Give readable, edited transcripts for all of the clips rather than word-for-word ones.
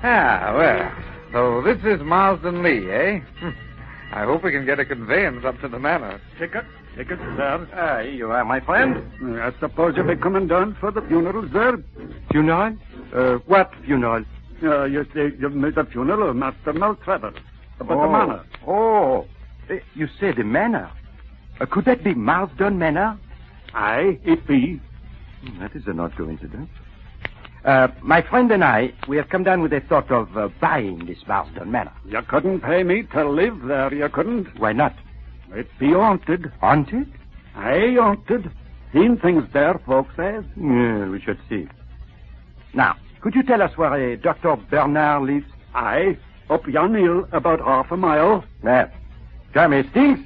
Well, so this is Marsden Lee, eh? I hope we can get a conveyance up to the manor. Ticket, sir. Here you are, my friend. I suppose you'll be coming down for the funeral, sir? Funeral? What funeral? You say you've made a funeral of Master Maltravers. About the manor. Oh. You say the manor? Could that be Marsden Manor? Aye, it be. That is an odd coincidence. My friend and I, we have come down with a thought of buying this Marsden Manor. You couldn't pay me to live there, you couldn't. Why not? It be haunted. Haunted? Aye, haunted. Seen things there, folks says. Yeah, we should see. Now, could you tell us where a Dr. Bernard lives? Aye, up yon hill, about half a mile. There. Come, Hastings.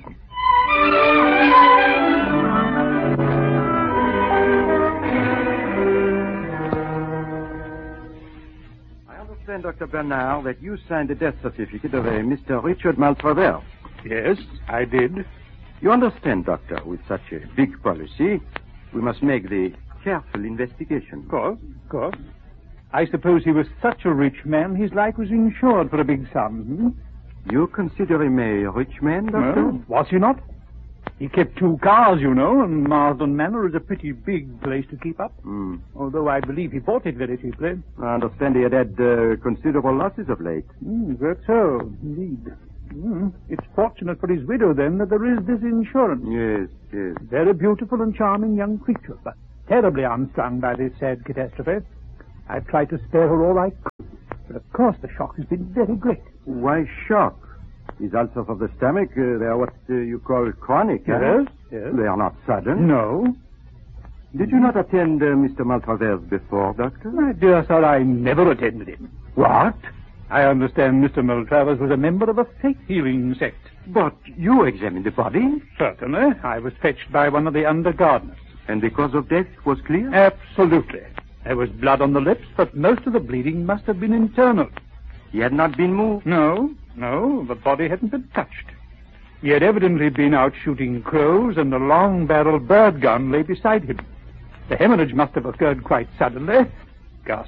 Dr. Bernard, that you signed the death certificate of a Mr. Richard Maltravers. Yes, I did. You understand, Doctor, with such a big policy, we must make the careful investigation. Of course. I suppose he was such a rich man, his life was insured for a big sum. You consider him a rich man, Doctor? Well, was he not? He kept 2 cars, you know, and Marsden Manor is a pretty big place to keep up. Although I believe he bought it very cheaply. I understand he had considerable losses of late. That's so, indeed. It's fortunate for his widow, then, that there is this insurance. Yes. Very beautiful and charming young creature, but terribly unstrung by this sad catastrophe. I've tried to spare her all I could, but of course the shock has been very great. Why shock? His ulcers of the stomach, they are what you call chronic, Yes. They are not sudden. No. Did you not attend Mr. Maltravers before, Doctor? My dear sir, I never attended him. What? I understand Mr. Maltravers was a member of a faith-healing sect. But you examined the body? Certainly. I was fetched by one of the under-gardeners. And the cause of death was clear? Absolutely. There was blood on the lips, but most of the bleeding must have been internal. He had not been moved? No, the body hadn't been touched. He had evidently been out shooting crows, and a long-barreled bird gun lay beside him. The hemorrhage must have occurred quite suddenly,